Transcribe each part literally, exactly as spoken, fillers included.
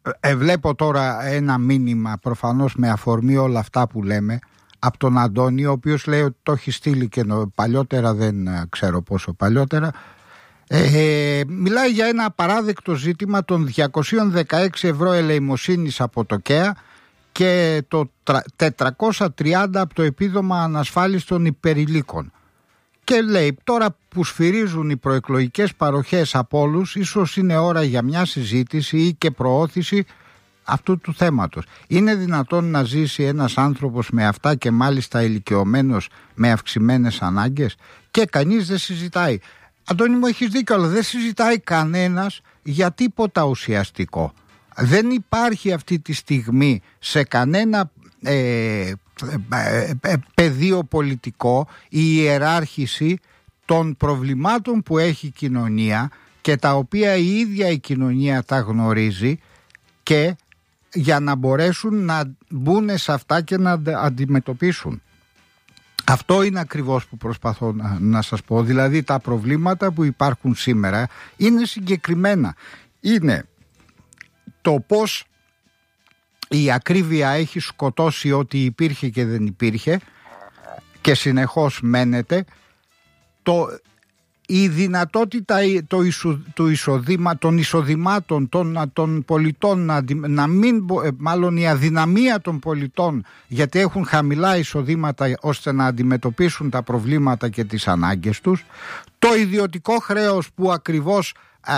ε, βλέπω τώρα ένα μήνυμα προφανώς με αφορμή όλα αυτά που λέμε από τον Αντώνη, ο οποίος λέει ότι το έχει στείλει και παλιότερα, δεν ξέρω πόσο παλιότερα. Ε, μιλάει για ένα απαράδεκτο ζήτημα των διακόσια δεκαέξι ευρώ ελεημοσύνης από το ΚΕΑ και το τετρακόσια τριάντα από το επίδομα ανασφάλιστων υπερηλίκων. Και λέει, τώρα που σφυρίζουν οι προεκλογικές παροχές από όλους, ίσως είναι ώρα για μια συζήτηση ή και προώθηση αυτού του θέματος. Είναι δυνατόν να ζήσει ένας άνθρωπος με αυτά και μάλιστα ηλικιωμένος με αυξημένες ανάγκες? Και κανείς δεν συζητάει. Αντώνη μου, έχεις δίκιο, αλλά δεν συζητάει κανένας για τίποτα ουσιαστικό. Δεν υπάρχει αυτή τη στιγμή σε κανένα ε, ε, ε, πεδίο πολιτικό η ιεράρχηση των προβλημάτων που έχει η κοινωνία και τα οποία η ίδια η κοινωνία τα γνωρίζει, και για να μπορέσουν να μπουν σε αυτά και να αντιμετωπίσουν. Αυτό είναι ακριβώς που προσπαθώ να, να σας πω. Δηλαδή τα προβλήματα που υπάρχουν σήμερα είναι συγκεκριμένα. Είναι το πώς η ακρίβεια έχει σκοτώσει ό,τι υπήρχε και δεν υπήρχε και συνεχώς μένεται. Το, η δυνατότητα το εισο, το εισοδήμα, των εισοδημάτων των, των πολιτών να, να μην, μάλλον η αδυναμία των πολιτών, γιατί έχουν χαμηλά εισοδήματα ώστε να αντιμετωπίσουν τα προβλήματα και τις ανάγκες τους, το ιδιωτικό χρέος που ακριβώς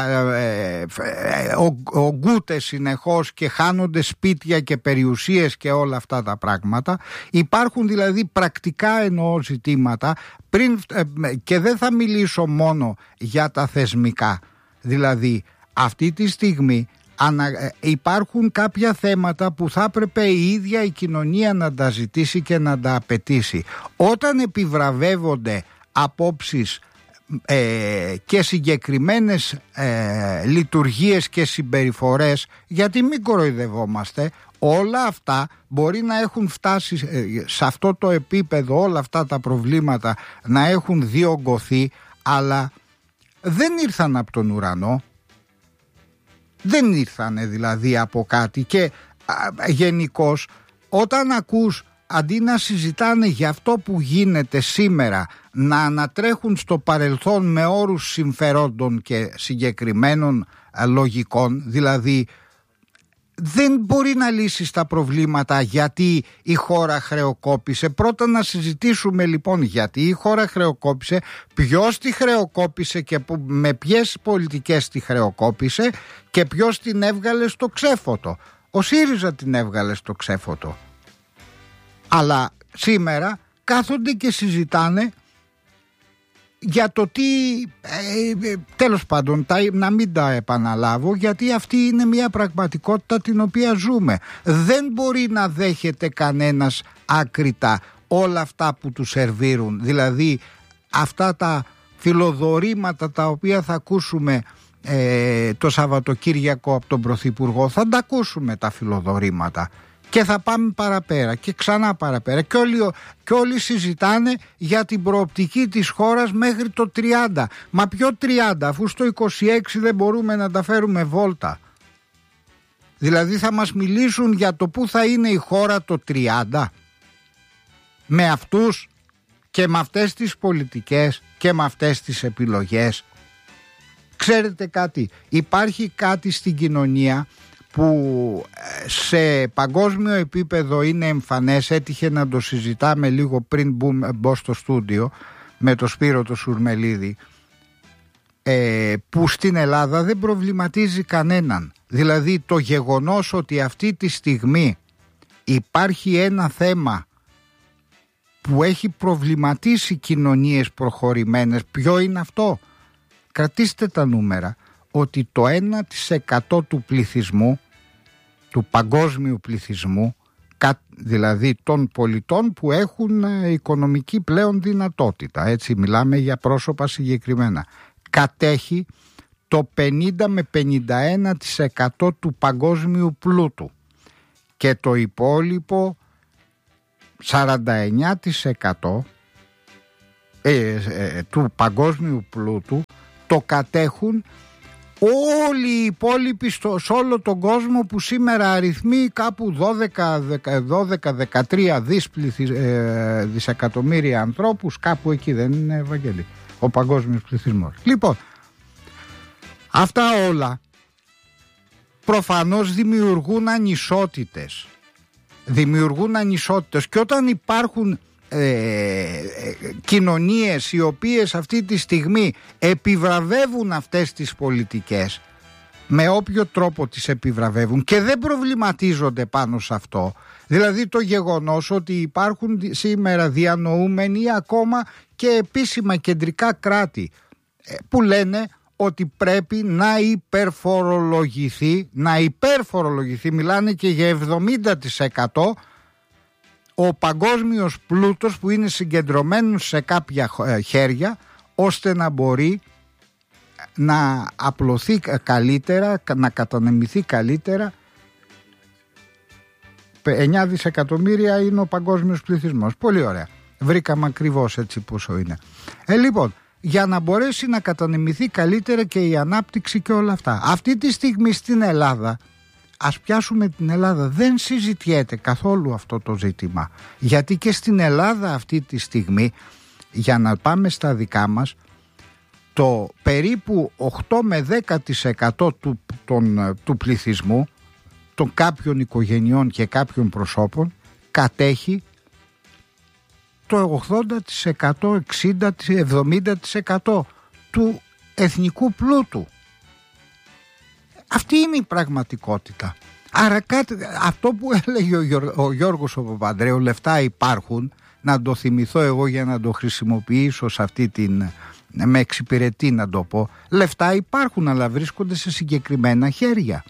ογκούται συνεχώς και χάνονται σπίτια και περιουσίες και όλα αυτά τα πράγματα. Υπάρχουν δηλαδή πρακτικά εννοώ ζητήματα πριν, και δεν θα μιλήσω μόνο για τα θεσμικά. Δηλαδή αυτή τη στιγμή ανα, υπάρχουν κάποια θέματα που θα έπρεπε η ίδια η κοινωνία να τα ζητήσει και να τα απαιτήσει. Όταν επιβραβεύονται απόψεις Ε, και συγκεκριμένες ε, λειτουργίες και συμπεριφορές, γιατί μην κοροϊδευόμαστε, όλα αυτά μπορεί να έχουν φτάσει ε, σε αυτό το επίπεδο, όλα αυτά τα προβλήματα να έχουν διωγγωθεί, αλλά δεν ήρθαν από τον ουρανό, δεν ήρθανε δηλαδή από κάτι. Και γενικώς όταν ακούς, αντί να συζητάνε για αυτό που γίνεται σήμερα, να ανατρέχουν στο παρελθόν με όρους συμφερόντων και συγκεκριμένων λογικών, δηλαδή δεν μπορεί να λύσει τα προβλήματα γιατί η χώρα χρεοκόπησε. Πρώτα να συζητήσουμε λοιπόν γιατί η χώρα χρεοκόπησε, ποιος τη χρεοκόπησε και με ποιες πολιτικές τη χρεοκόπησε και ποιος την έβγαλε στο ξέφωτο. Ο ΣΥΡΙΖΑ την έβγαλε στο ξέφωτο. Αλλά σήμερα κάθονται και συζητάνε για το τι, ε, τέλος πάντων, τα, να μην τα επαναλάβω, γιατί αυτή είναι μια πραγματικότητα την οποία ζούμε. Δεν μπορεί να δέχεται κανένας άκρητα όλα αυτά που του σερβίρουν, δηλαδή αυτά τα φιλοδορήματα τα οποία θα ακούσουμε ε, το Σαββατοκύριακο από τον Πρωθυπουργό. Θα τα ακούσουμε τα φιλοδορήματα και θα πάμε παραπέρα και ξανά παραπέρα και όλοι, και όλοι συζητάνε για την προοπτική της χώρας μέχρι το τριάντα. Μα ποιο τριάντα, αφού στο είκοσι έξι δεν μπορούμε να τα φέρουμε βόλτα? Δηλαδή θα μας μιλήσουν για το πού θα είναι η χώρα το τριάντα, με αυτούς και με αυτές τις πολιτικές και με αυτές τις επιλογές? Ξέρετε κάτι, υπάρχει κάτι στην κοινωνία που σε παγκόσμιο επίπεδο είναι εμφανές. Έτυχε να το συζητάμε λίγο πριν μπω στο στούντιο με το Σπύρο το Σουρμελίδη, ε, που στην Ελλάδα δεν προβληματίζει κανέναν. Δηλαδή το γεγονός ότι αυτή τη στιγμή υπάρχει ένα θέμα που έχει προβληματίσει κοινωνίες προχωρημένες. Ποιο είναι αυτό? Κρατήστε τα νούμερα, ότι το ένα τοις εκατό του πληθυσμού, του παγκόσμιου πληθυσμού, δηλαδή των πολιτών που έχουν οικονομική πλέον δυνατότητα, έτσι μιλάμε για πρόσωπα συγκεκριμένα, κατέχει το πενήντα με πενήντα ένα τοις εκατό του παγκόσμιου πλούτου και το υπόλοιπο σαράντα εννέα τοις εκατό ε, ε, του παγκόσμιου πλούτου το κατέχουν όλοι οι υπόλοιποι στο, σε όλο τον κόσμο που σήμερα αριθμεί κάπου δώδεκα δεκατρία ε, δισεκατομμύρια ανθρώπους, κάπου εκεί δεν είναι, Ευαγγέλη, ο παγκόσμιος πληθυσμός. Λοιπόν, αυτά όλα προφανώς δημιουργούν ανισότητες. Δημιουργούν ανισότητες και όταν υπάρχουν ε, ε, κοινωνίες οι οποίες αυτή τη στιγμή επιβραβεύουν αυτές τις πολιτικές, με όποιο τρόπο τις επιβραβεύουν και δεν προβληματίζονται πάνω σε αυτό, δηλαδή το γεγονός ότι υπάρχουν σήμερα διανοούμενοι ακόμα και επίσημα κεντρικά κράτη που λένε ότι πρέπει να υπερφορολογηθεί, να υπερφορολογηθεί, μιλάνε και για εβδομήντα τοις εκατό ο παγκόσμιος πλούτος που είναι συγκεντρωμένος σε κάποια χέρια, ώστε να μπορεί να απλωθεί καλύτερα, να κατανεμηθεί καλύτερα. εννιά δισεκατομμύρια είναι ο παγκόσμιος πληθυσμός. Πολύ ωραία. Βρήκαμε ακριβώς έτσι πόσο είναι. Ε, λοιπόν, για να μπορέσει να κατανεμηθεί καλύτερα και η ανάπτυξη και όλα αυτά. Αυτή τη στιγμή στην Ελλάδα, ας πιάσουμε την Ελλάδα, δεν συζητιέται καθόλου αυτό το ζήτημα. Γιατί και στην Ελλάδα αυτή τη στιγμή, για να πάμε στα δικά μας, το περίπου οκτώ με δέκα τοις εκατό του, τον, του πληθυσμού, των κάποιων οικογενειών και κάποιων προσώπων, κατέχει το ογδόντα τοις εκατό, εξήντα τοις εκατό, εβδομήντα τοις εκατό του εθνικού πλούτου. Αυτή είναι η πραγματικότητα. Άρα κάτι, αυτό που έλεγε ο, Γιώργ, ο Γιώργος ο Παπανδρέου, λεφτά υπάρχουν, να το θυμηθώ εγώ για να το χρησιμοποιήσω σε αυτή την, με εξυπηρετεί να το πω, λεφτά υπάρχουν αλλά βρίσκονται σε συγκεκριμένα χέρια.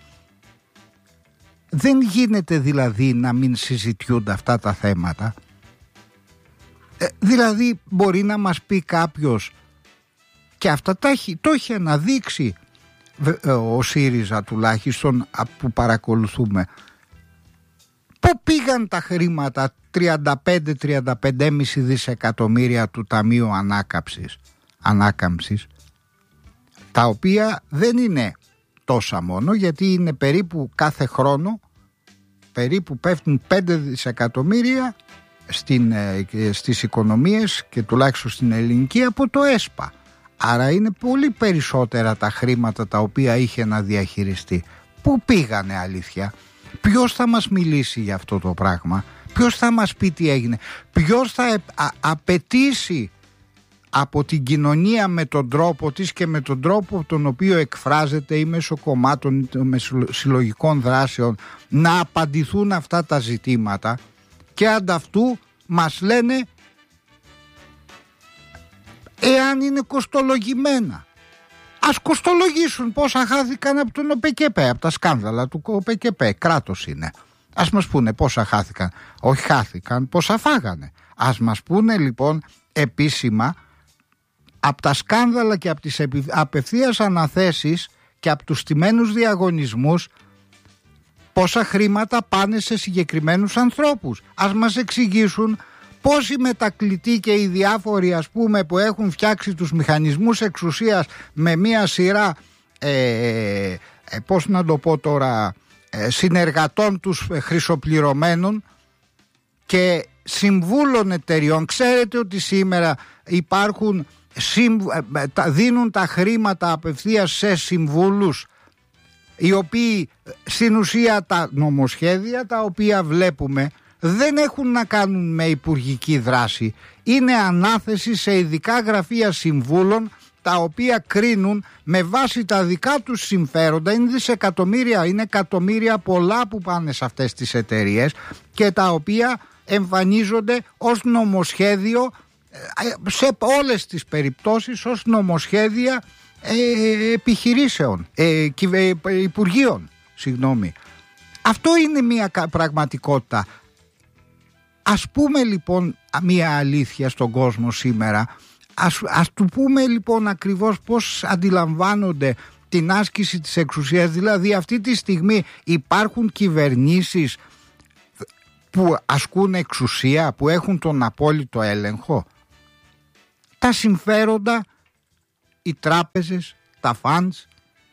Δεν γίνεται δηλαδή να μην συζητιούνται αυτά τα θέματα. Ε, δηλαδή μπορεί να μας πει κάποιος, και αυτά τα έχει, το έχει αναδείξει ο ΣΥΡΙΖΑ τουλάχιστον που παρακολουθούμε, πού πήγαν τα χρήματα τριάντα πέντε με τριάντα πέντε κόμμα πέντε δισεκατομμύρια του Ταμείου Ανάκαμψης, Ανάκαμψης, τα οποία δεν είναι τόσα μόνο, γιατί είναι περίπου κάθε χρόνο περίπου πέφτουν πέντε δισεκατομμύρια στην, στις οικονομίες και τουλάχιστον στην ελληνική από το ΕΣΠΑ. Άρα είναι πολύ περισσότερα τα χρήματα τα οποία είχε να διαχειριστεί. Πού πήγανε αλήθεια? Ποιος θα μας μιλήσει για αυτό το πράγμα? Ποιος θα μας πει τι έγινε? Ποιος θα α, απαιτήσει από την κοινωνία με τον τρόπο της και με τον τρόπο τον οποίο εκφράζεται ή μέσω κομμάτων ή μέσω συλλογικών δράσεων να απαντηθούν αυτά τα ζητήματα, και ανταυτού μας λένε εάν είναι κοστολογημένα. Ας κοστολογήσουν πόσα χάθηκαν από τον ΟΠΕΚΕΠΕ, από τα σκάνδαλα του ΟΠΕΚΕΠΕ, κράτος είναι. Ας μας πούνε πόσα χάθηκαν. Όχι χάθηκαν, πόσα φάγανε. Ας μας πούνε λοιπόν επίσημα από τα σκάνδαλα και από τις απευθείας αναθέσεις και από τους στημένους διαγωνισμούς πόσα χρήματα πάνε σε συγκεκριμένους ανθρώπους. Ας μας εξηγήσουν πώς οι μετακλητοί και οι διάφοροι, ας πούμε, που έχουν φτιάξει τους μηχανισμούς εξουσίας με μία σειρά ε, ε, πώς να το πω τώρα, ε, συνεργατών τους ε, χρυσοπληρωμένων και συμβούλων εταιριών. Ξέρετε ότι σήμερα υπάρχουν, δίνουν τα χρήματα απευθείας σε συμβούλους, οι οποίοι στην ουσία τα νομοσχέδια τα οποία βλέπουμε δεν έχουν να κάνουν με υπουργική δράση. Είναι ανάθεση σε ειδικά γραφεία συμβούλων, τα οποία κρίνουν με βάση τα δικά τους συμφέροντα. Είναι δισεκατομμύρια, είναι εκατομμύρια πολλά που πάνε σε αυτές τις εταιρείες και τα οποία εμφανίζονται ως νομοσχέδιο σε όλες τις περιπτώσεις, ως νομοσχέδια ε, επιχειρήσεων, ε, ε, υπουργείων, συγγνώμη. Αυτό είναι μια πραγματικότητα. Ας πούμε λοιπόν μια αλήθεια στον κόσμο σήμερα. Ας, ας του πούμε λοιπόν ακριβώς πώς αντιλαμβάνονται την άσκηση της εξουσίας. Δηλαδή αυτή τη στιγμή υπάρχουν κυβερνήσεις που ασκούν εξουσία, που έχουν τον απόλυτο έλεγχο. Τα συμφέροντα, οι τράπεζες, τα φαντς,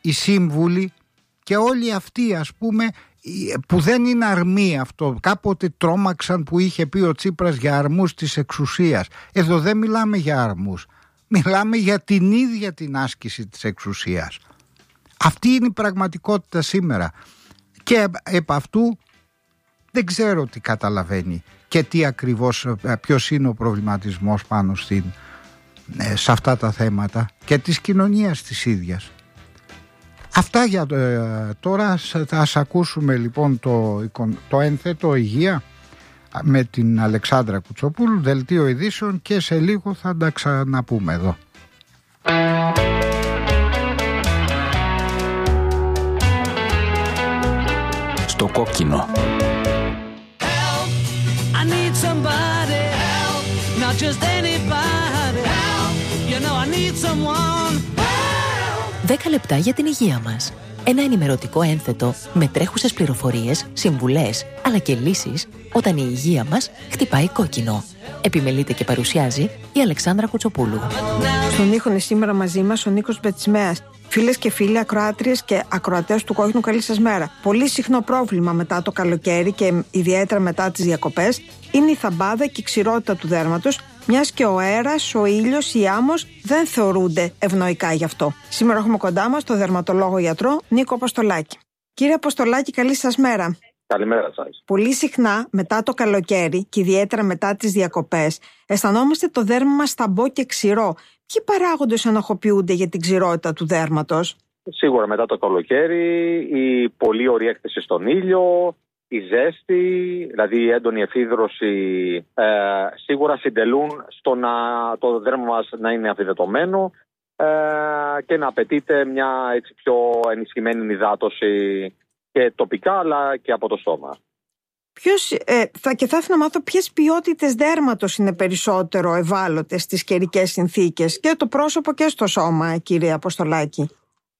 οι σύμβουλοι και όλοι αυτοί, ας πούμε, που δεν είναι αρμοί αυτό. Κάποτε τρόμαξαν που είχε πει ο Τσίπρας για αρμούς της εξουσίας. Εδώ δεν μιλάμε για αρμούς. Μιλάμε για την ίδια την άσκηση της εξουσίας. Αυτή είναι η πραγματικότητα σήμερα. Και επ' αυτού δεν ξέρω τι καταλαβαίνει και τι ακριβώς, ποιος είναι ο προβληματισμός πάνω στην, σε αυτά τα θέματα και της κοινωνίας της ίδιας. Αυτά για ε, τώρα. Θα ακούσουμε λοιπόν το, το ένθετο υγεία με την Αλεξάνδρα Κουτσοπούλου, δελτίο ειδήσεων, και σε λίγο θα τα ξαναπούμε εδώ. Στο κόκκινο. Help, I need somebody help, not just anybody help, you know I need someone help. δέκα λεπτά για την υγεία μας. Ένα ενημερωτικό ένθετο με τρέχουσες πληροφορίες, συμβουλές, αλλά και λύσεις όταν η υγεία μας χτυπάει κόκκινο. Επιμελείται και παρουσιάζει η Αλεξάνδρα Κουτσοπούλου. Στον ήχο είναι σήμερα μαζί μας ο Νίκος Μπετσιμέας. Φίλες και φίλοι, ακροάτριες και ακροατές του Κόκκινου, καλή σας μέρα. Πολύ συχνό πρόβλημα μετά το καλοκαίρι και ιδιαίτερα μετά τις διακοπές είναι η θαμπάδα και η ξηρότητα του δέρματος, μιας και ο αέρας, ο ήλιος, η άμμος δεν θεωρούνται ευνοϊκά γι' αυτό. Σήμερα έχουμε κοντά μας τον δερματολόγο γιατρό Νίκο Αποστολάκη. Κύριε Αποστολάκη, καλή σας μέρα. Καλημέρα σας. Πολύ συχνά μετά το καλοκαίρι και ιδιαίτερα μετά τις διακοπές αισθανόμαστε το δέρμα μας σταμπό και ξηρό. Ποιοι παράγοντες ενοχοποιούνται για την ξηρότητα του δέρματος? Σίγουρα μετά το καλοκαίρι η πολύ ωραία έκθεση στον ήλιο, η ζέστη, δηλαδή η έντονη εφίδρωση ε, σίγουρα συντελούν στο να το δέρμα μας να είναι αφυδατωμένο ε, και να απαιτείται μια έτσι πιο ενισχυμένη υδάτωση και τοπικά αλλά και από το σώμα. Ποιος, ε, θα, και θα ήθελα να μάθω ποιες ποιότητες δέρματος είναι περισσότερο ευάλωτες στις καιρικές συνθήκες και το πρόσωπο και στο σώμα, κύριε Αποστολάκη.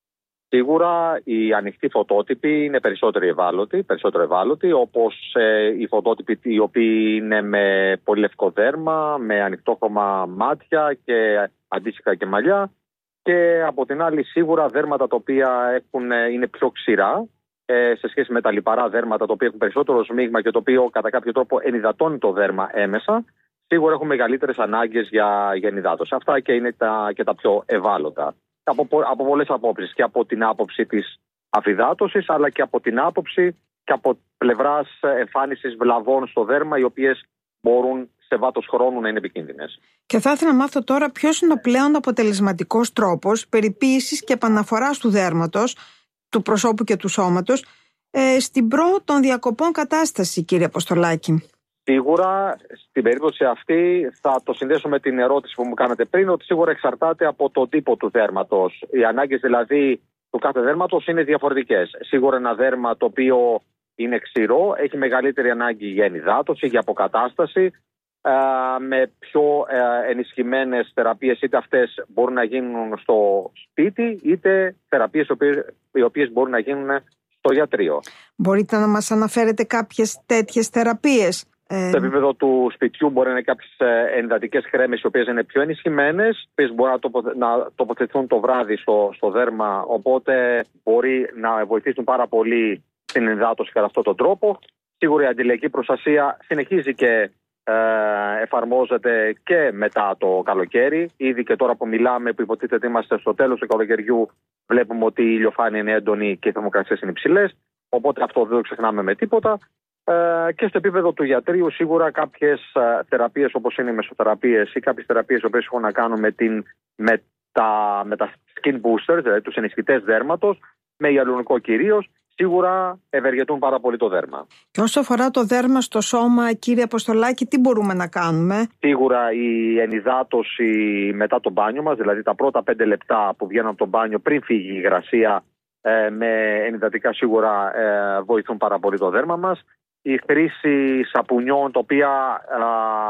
Σίγουρα οι ανοιχτοί φωτότυποι είναι περισσότερο ευάλωτοι, περισσότερο ευάλωτοι, όπως ε, οι φωτότυποι οι οποίοι είναι με πολύ λευκό δέρμα, με ανοιχτόχρωμα μάτια και αντίστοιχα και μαλλιά, και από την άλλη σίγουρα δέρματα τα οποία έχουν, είναι πιο ξηρά σε σχέση με τα λιπαρά δέρματα, τα οποία έχουν περισσότερο σμίγμα και το οποίο κατά κάποιο τρόπο ενυδατώνει το δέρμα έμεσα, σίγουρα έχουν μεγαλύτερες ανάγκες για, για ενυδάτωση. Αυτά και είναι τα, και τα πιο ευάλωτα. Από, από πολλές απόψεις, και από την άποψη της αφυδάτωσης, αλλά και από την άποψη και από πλευράς εμφάνισης βλαβών στο δέρμα, οι οποίες μπορούν σε βάθος χρόνου να είναι επικίνδυνες. Και θα ήθελα να μάθω τώρα ποιος είναι ο πλέον αποτελεσματικός τρόπος περιποίησης και επαναφοράς του δέρματος, του προσώπου και του σώματος ε, στην προ των διακοπών κατάσταση, κύριε Αποστολάκη. Σίγουρα στην περίπτωση αυτή θα το συνδέσω με την ερώτηση που μου κάνατε πριν, ότι σίγουρα εξαρτάται από το τύπο του δέρματος. Οι ανάγκες δηλαδή του κάθε δέρματος είναι διαφορετικές. Σίγουρα ένα δέρμα το οποίο είναι ξηρό έχει μεγαλύτερη ανάγκη για ενυδάτωση, για αποκατάσταση, ε, με πιο ε, ενισχυμένες θεραπείες, είτε αυτές μπορούν να γίνουν στο σπίτι, είτε θεραπείες οι οποίες, οι οποίες μπορούν να γίνουν στο ιατρείο. Μπορείτε να μας αναφέρετε κάποιες τέτοιες θεραπείες? Ε... Στο επίπεδο του σπιτιού μπορεί να είναι κάποιες ενυδατικές κρέμες οι οποίες είναι πιο ενισχυμένες, οι οποίες μπορούν να, τοποθε... να τοποθετηθούν το βράδυ στο, στο δέρμα, οπότε μπορεί να βοηθήσουν πάρα πολύ στην ενυδάτωση κατά αυτόν τον τρόπο. Σίγουρα η αντιλιακή προστασία συνεχίζει και ε, εφαρμόζεται και μετά το καλοκαίρι. Ήδη και τώρα που μιλάμε, που υποτίθεται ότι είμαστε στο τέλος του καλοκαιριού, βλέπουμε ότι η ηλιοφάνεια είναι έντονη και οι θερμοκρασίες είναι υψηλές. Οπότε αυτό δεν το ξεχνάμε με τίποτα. Ε, και στο επίπεδο του ιατρείου, σίγουρα κάποιες ε, θεραπείες όπως είναι οι μεσοθεραπείες ή κάποιες θεραπείες που έχουν να κάνουν με, την, με, τα, με τα skin boosters, δηλαδή τους ενισχυτές δέρματος, με ιαλουρονικό κυρίως, σίγουρα ευεργετούν πάρα πολύ το δέρμα. Και όσο αφορά το δέρμα στο σώμα, κύριε Αποστολάκη, τι μπορούμε να κάνουμε? Σίγουρα η ενυδάτωση μετά το μπάνιο μας, δηλαδή τα πρώτα πέντε λεπτά που βγαίνουν από το μπάνιο πριν φύγει η υγρασία, ε, με ενυδατικά σίγουρα ε, βοηθούν πάρα πολύ το δέρμα μας. Η χρήση σαπουνιών, τα οποία α,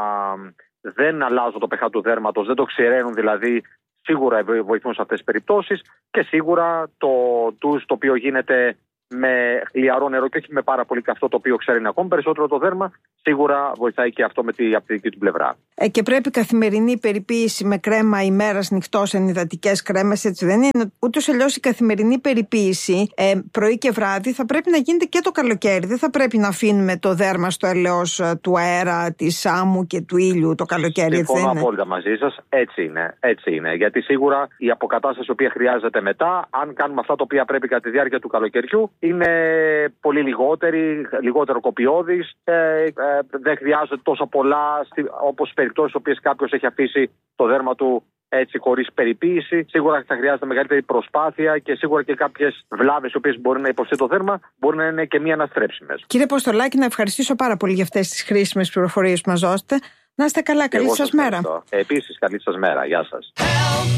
δεν αλλάζουν το pH του δέρματος, δεν το ξηραίνουν δηλαδή, σίγουρα βοηθούν σε αυτές τις περιπτώσεις. Και σίγουρα το ντουζ το οποίο γίνεται με χλιαρό νερό και όχι με πάρα πολύ καυτό, το οποίο ξέρει ακόμη περισσότερο το δέρμα, σίγουρα βοηθάει και αυτό με τη, από τη δική του πλευρά. Ε, και πρέπει καθημερινή περιποίηση με κρέμα ημέρας νυχτός, ενυδατικές κρέμες, έτσι δεν είναι? Ούτως ή αλλιώς η καθημερινή περιποίηση ε, πρωί και βράδυ θα πρέπει να γίνεται και το καλοκαίρι. Δεν θα πρέπει να αφήνουμε το δέρμα στο έλεος του αέρα, της άμμου και του ήλιου το καλοκαίρι. Συμφωνώ απόλυτα μαζί σας. Έτσι είναι, έτσι είναι. Γιατί σίγουρα η αποκατάσταση η οποία χρειάζεται μετά, αν κάνουμε αυτά τα οποία πρέπει κατά τη διάρκεια του καλοκαιριού, είναι πολύ λιγότερη, λιγότερο κοπιώδης, ε, ε, δεν χρειάζεται τόσο πολλά όπως περιπτώσεις στις οποίες κάποιος έχει αφήσει το δέρμα του έτσι χωρίς περιποίηση. Σίγουρα θα χρειάζεται μεγαλύτερη προσπάθεια και σίγουρα και κάποιες βλάβες οι οποίες μπορεί να υποστεί το δέρμα μπορεί να είναι και μη αναστρέψιμες. Κύριε Ποστολάκη, να ευχαριστήσω πάρα πολύ για αυτές τις χρήσιμες πληροφορίες που μας δώσετε. Να είστε καλά, καλή σας μέρα. Επίσης, καλή σας μέρα. Γεια σας.